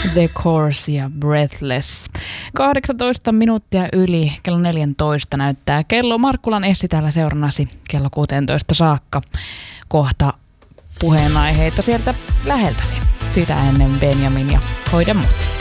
The Course ja Breathless. 18 minuuttia yli kello 14 näyttää kello. Markkulan Essi täällä seurannasi kello 16 saakka. Kohta puheenaiheita sieltä läheltäsi. Sitä ennen Benjamin ja Hoida mut.